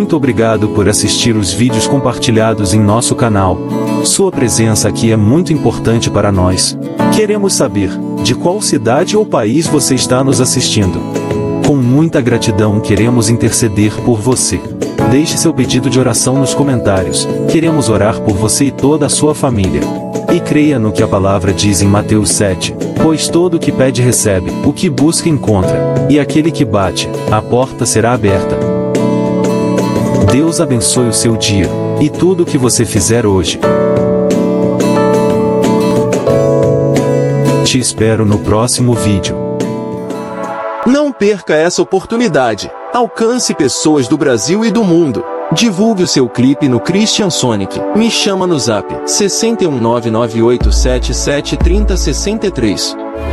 Muito obrigado por assistir os vídeos compartilhados em nosso canal. Sua presença aqui é muito importante para nós. Queremos saber de qual cidade ou país você está nos assistindo. Com muita gratidão queremos interceder por você. Deixe seu pedido de oração nos comentários. Queremos orar por você e toda a sua família. E creia no que a palavra diz em Mateus 7, pois todo o que pede recebe, o que busca encontra, e aquele que bate, a porta será aberta. Deus abençoe o seu dia, e tudo o que você fizer hoje. Te espero no próximo vídeo. Não perca essa oportunidade. Alcance pessoas do Brasil e do mundo. Divulgue o seu clipe no Christian Sonic. Me chama no Zap 61998773063.